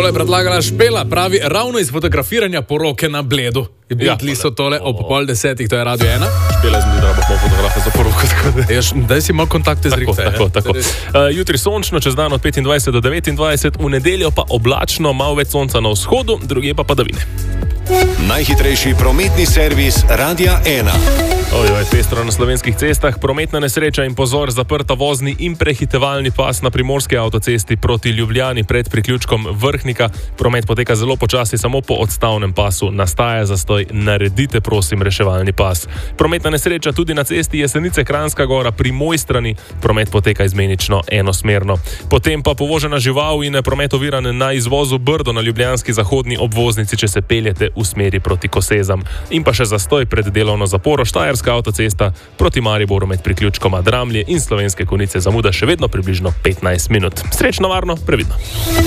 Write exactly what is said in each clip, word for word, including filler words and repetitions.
Tole je predlagala Špela, pravi ravno iz fotografiranja poroke na Bledu. Bili ja, so tole ob pol desetih, to je Radio ena. Špela izmedi, da bomo fotografe za poroko. Ješ, daj si imel kontakte z Rikte. Tako, tako. Uh, jutri sončno, čez dan od petindvajset do devetindvajset, v nedeljo pa oblačno, malo več sonca na vzhodu, druge pa padavine. Najhitrejši prometni servis Radia ena. Ojoj, pestro na slovenskih cestah, prometna nesreča in pozor, zaprta vozni in prehitevalni pas na primorski avtocesti proti Ljubljani pred priključkom Vrhnika. Promet poteka zelo počasi, samo po odstavnem pasu. Nastaja zastoj, naredite prosim reševalni pas. Prometna nesreča tudi na cesti Jesenice-Kranjska Gora pri Mojstrani. Promet poteka izmenično enosmerno. Potem pa povožena žival in promet oviran na izvozu Brdo na ljubljanski zahodni obvoznici, če se peljete v smeri proti Kosezam. In pa še zastoj pred delovno zaporo Štajerska avtocesta proti Mariboru med priključkoma Dramlje in Slovenske Konjice zamuda še vedno približno petnajst minut. Srečno, varno, previdno.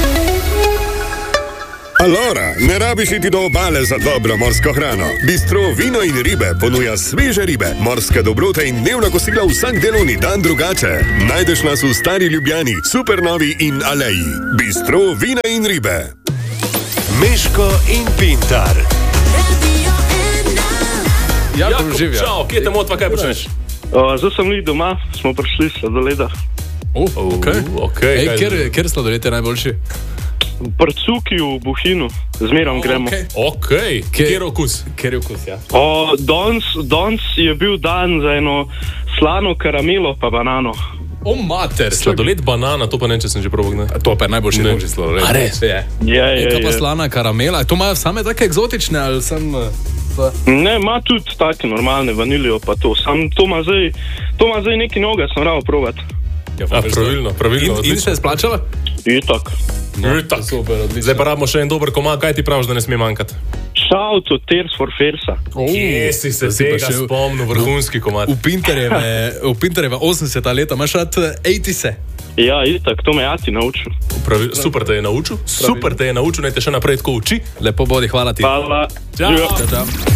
Alora, ne rabiš iti do obale za dobro morsko hrano. Bistro Vino in ribe ponuja sveže ribe, morske dobrote in dnevna kosila vsak delovni dan drugače. Najdeš nas v Stari Ljubljani, Supernovi in Aleji. Bistro Vina in ribe. Meško in Pintar. Jakub, čau, kje te motva, kaj počneš? Uh, zdaj sem li doma, smo prišli sladoleda. Uh, ok, ok. Ej, kjer, kjer sladoled je najboljši? Prcuki v Buhinu, zmerom oh, gremo. Ok, okay. Kjer okus? Kjer je okus, ja. Uh, danes, danes je bil dan za eno slano karamelo pa banano. O, mater. Sladoled banana, to pa ne, če sem že probal, ne? To pa je najboljši možni sladoled. A res? Je. Je, je, je. To pa je. slana karamela. To imajo same take eksotične, ali sem... Ne, ima tudi take normalne vanilijo pa to. Sam to ima zdaj, to ima zdaj neki noga, sem rado provat. Ja, A, pravilno, pravilno. In, in se je splačala? Itak. No, Itak. Super, odlično. Zdaj pa rabimo še en dober komad, kaj ti praviš, da ne sme manjkati? Shout to Tears for Fears. Oh, Kje si se tega spomnil, vrhunski komad? V Pinterjeve, v Pinterjeve osemdeseta leta, imaš rad osemdesete? Ja, itak, to me Ati naučil. Pravi, super te je naučil, super te je naučil, naj te še naprej tako uči. Lepo bodi, hvala ti. Hvala. Čau. Čau, čau.